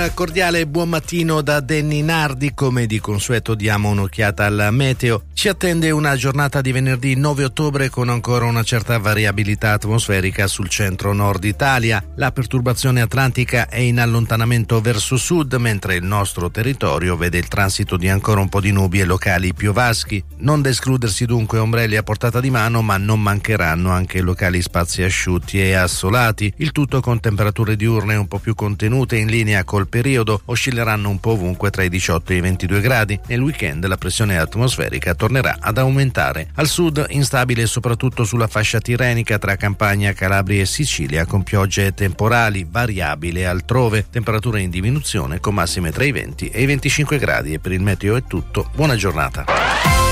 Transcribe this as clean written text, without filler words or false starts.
cordiale buon mattino da Danny Nardi. Come di consueto diamo un'occhiata al meteo. Ci attende una giornata di venerdì 9 ottobre con ancora una certa variabilità atmosferica sul centro-nord Italia. La perturbazione atlantica è in allontanamento verso sud, mentre il nostro territorio vede il transito di ancora un po' di nubi e locali piovaschi. Non da escludersi dunque ombrelli a portata di mano, ma non mancheranno anche locali spazi asciutti e assolati. Il tutto con temperature diurne un po' più contenute in linea col periodo, oscilleranno un po' ovunque tra i 18 e i 22 gradi. Nel weekend la pressione atmosferica tornerà ad aumentare. Al sud instabile soprattutto sulla fascia tirrenica tra Campania, Calabria e Sicilia, con piogge temporali, variabile altrove, temperature in diminuzione con massime tra i 20 e i 25 gradi. E per il meteo è tutto, buona giornata.